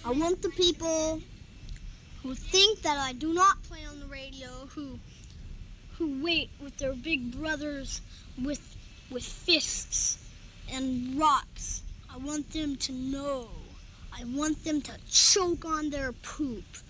I want the people who think that I do not play on the radio, who wait with their big brothers with fists and rocks. I want them to know. I want them to choke on their poop.